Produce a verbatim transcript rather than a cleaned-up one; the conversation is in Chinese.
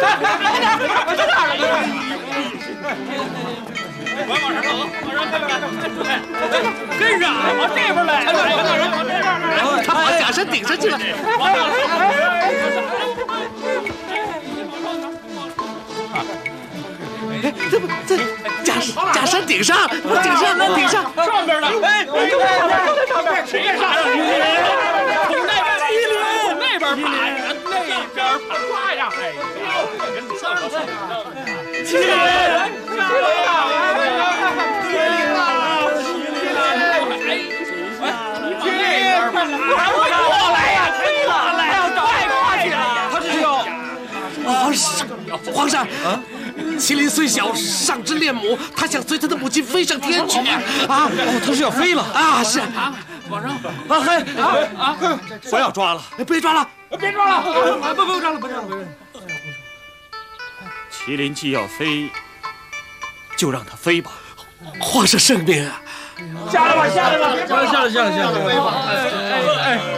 往往上走，往上看看，跟上，往这边来，往哪人？往这边来， 他往假山顶上去了。 往哪上？ 哎，这不这假假山顶上，顶上那顶上上边呢？哎，上边谁也上上去？从那边从那边爬呀，那边爬呀！哎呀，上上上！麒麟，麒麟啊！麒麟啊！麒麟，快过来呀！飞了，来呀，快过去了！ 他这是要…… 皇上，皇上啊！麒麟虽小，上知恋母，他想随他的母亲飞上天去啊！ 哦，他是要飞了啊！是啊， 往上啊嘿啊啊！不要抓了， 别抓了， 别抓了！ 不不抓了，不抓了，不抓了。 麒麟既要飞，就让它飞吧。 皇上圣命啊！ 下来吧，下来吧， 下来，下来，下来，下来！ 哎哎。